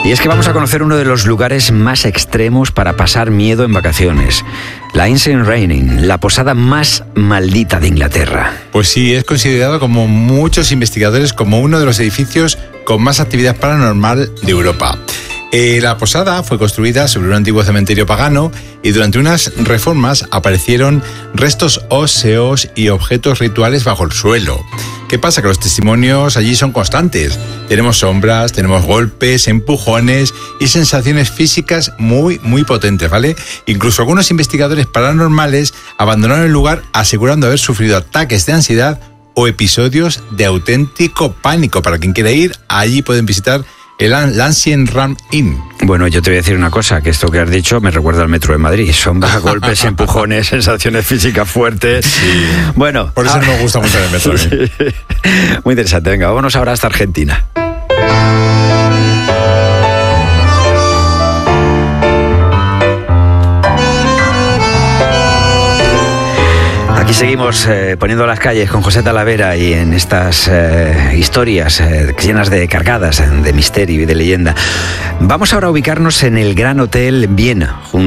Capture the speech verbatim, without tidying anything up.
Y es que vamos a conocer uno de los lugares más extremos para pasar miedo en vacaciones. La Inn Saint Reining, la posada más maldita de Inglaterra. Pues sí, es considerado como muchos investigadores como uno de los edificios con más actividad paranormal de Europa. Eh, la posada fue construida sobre un antiguo cementerio pagano y durante unas reformas aparecieron restos óseos y objetos rituales bajo el suelo. ¿Qué pasa? Que los testimonios allí son constantes. Tenemos sombras, tenemos golpes, empujones y sensaciones físicas muy, muy potentes, ¿vale? Incluso algunos investigadores paranormales abandonaron el lugar asegurando haber sufrido ataques de ansiedad o episodios de auténtico pánico. Para quien quiera ir, allí pueden visitar el Ancient Ram Inn. Bueno, yo te voy a decir una cosa, que esto que has dicho me recuerda al metro de Madrid. Sombras, golpes, empujones, sensaciones físicas fuertes. Sí. Bueno, por eso ah, no me gusta mucho el metro. ¿eh? Sí. Muy interesante. Venga, vámonos ahora hasta Argentina. Aquí seguimos eh, poniendo las calles con José Talavera y en estas eh, historias eh, llenas de cargadas de misterio y de leyenda. Vamos ahora a ubicarnos en el Gran Hotel Viena, junto